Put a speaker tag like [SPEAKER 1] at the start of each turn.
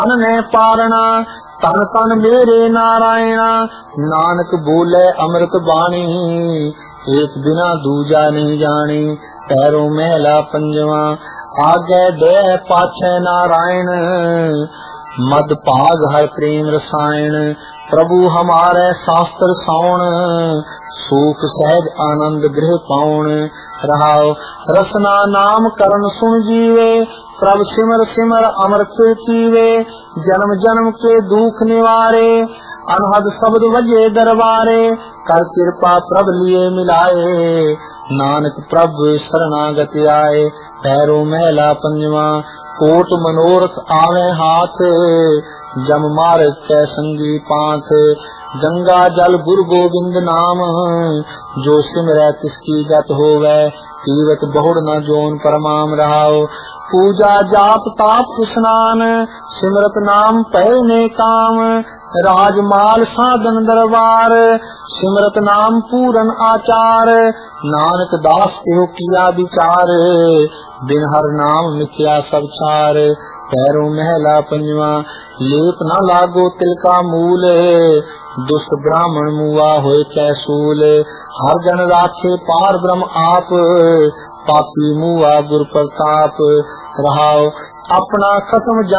[SPEAKER 1] तन ने पारना तन तन मेरे नारायणा। नानक बोले अमृत बाणी एक बिना दूजा नहीं जानी। पैरों महला पंजवा आगे दे पाछे नारायण। मद भाग हर प्रेम रसायन। प्रभु हमारे शास्त्र साउण सुख सहज आनंद गृह पाउण। रहाओ रसना नाम करण सुन जीवे प्रभु सिमर सिमर अमृत पीवे। जन्म जन्म के दुख निवारे अनहद शब्द वजे दरबारे। कर कृपा प्रभु लिए मिलाए नानक प्रभु शरणागत आए। पैरों महला पंजवा कोट मनोरथ आवे हाथ। जम मार कै संगी पांथ। गंगा जल गुरु गोविंद नाम जो सिमरै तिसकी गत होवै। तीवत बहुड़ न जोन परमाम रहाओ। पूजा जाप ताप स्नान सिमरत नाम पहने काम। राजमाल साधन दरबार सिमरत नाम पूरन आचार। नानक दास एहो किया विचार बिन हर नाम मिथ्या सब छार। पैरों महला पंजवा लेप न लागो तिलका मूल। दुष्ट ब्राह्मण मुआ होए कैसूल। हर जन राखे पार ब्रह्म आप पापी मुआ गुर प्रताप। रहाओ अपना खसम